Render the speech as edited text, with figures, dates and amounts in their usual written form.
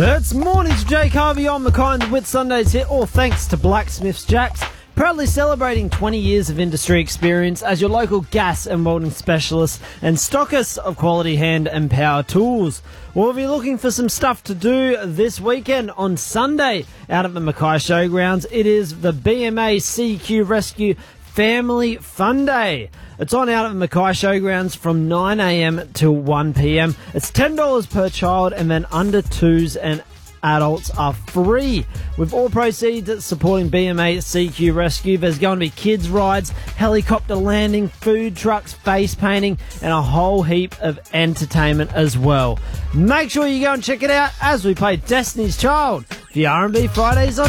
It's morning to Jake Harvey on Mackay and the Whit Sundays here, all thanks to Blacksmiths Jacks, proudly celebrating 20 years of industry experience as your local gas and welding specialist and stockist of quality hand and power tools. Well, if you're looking for some stuff to do this weekend on Sunday out at the Mackay Showgrounds, it is the BMA CQ Rescue Family Fun Day. It's on out at the Mackay Showgrounds from 9am till 1pm. It's $10 per child, and then under twos and adults are free. With all proceeds supporting BMA CQ Rescue, there's going to be kids rides, helicopter landing, food trucks, face painting, and a whole heap of entertainment as well. Make sure you go and check it out as we play Destiny's Child, the R&B Fridays on